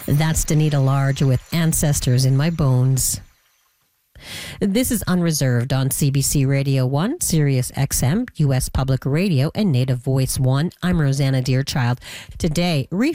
That's Danita Large with Ancestors in My Bones. This is Unreserved on CBC Radio 1, Sirius XM, U.S. Public Radio, and Native Voice 1. I'm Rosanna Deerchild. Today,